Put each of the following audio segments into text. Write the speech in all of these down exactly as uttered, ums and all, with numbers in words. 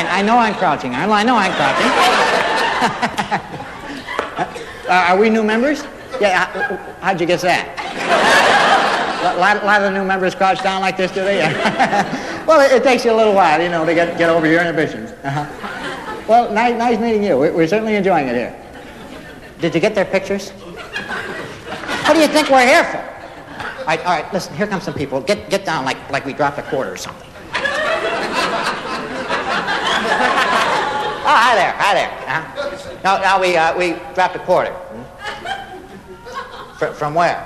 I, I know I'm crouching, Arnold. I know I'm crouching. uh, are we new members? Yeah, how, how'd you guess that? A lot, lot of the new members crouch down like this, do they? Well, it, it takes you a little while, you know, to get, get over your inhibitions. Uh-huh. Well, nice, nice meeting you. We're, we're certainly enjoying it here. Did you get their pictures? What do you think we're here for? All right, all right, listen, here come some people. Get, get down like, like we dropped a quarter or something. Oh, hi there, hi there. Uh-huh. No, no, we, uh, we dropped a quarter. Hmm? Fr- from where?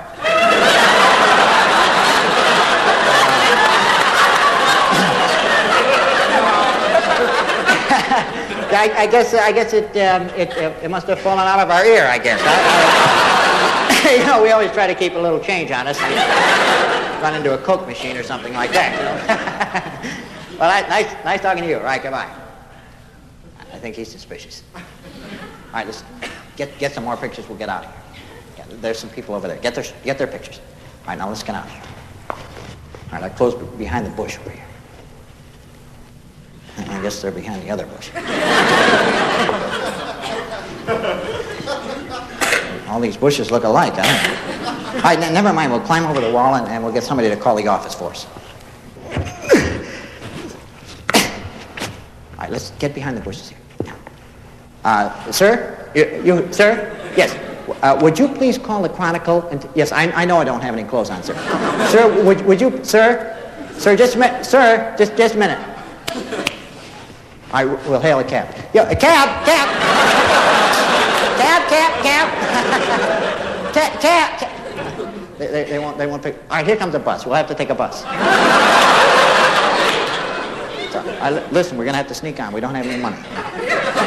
I, I guess I guess it, um, it it must have fallen out of our ear, I guess. I, I, you know, we always try to keep a little change on us. Run into a Coke machine or something like that. You know? Well, I, nice nice talking to you. All right, goodbye. I think he's suspicious. All right, let's get get some more pictures. We'll get out of here. Yeah, there's some people over there. Get their get their pictures. All right, now let's get out of here. All right, I close behind the bush over here. I guess they're behind the other bush. All these bushes look alike, huh? All right, n- never mind. We'll climb over the wall and, and we'll get somebody to call the office for us. All right, let's get behind the bushes here. Uh, sir? You, you, sir? Yes. Uh, would you please call the Chronicle? And t- yes, I, I know I don't have any clothes on, sir. Sir, would, would you, sir? Sir, just a minute. Sir, just, just a minute. I will hail a cab. Yo, a cab, cab, cab, cab, cab, cab, cab. cab. They, they, they won't, they won't pick. All right, here comes a bus. We'll have to take a bus. So, I, listen, we're gonna have to sneak on. We don't have any money.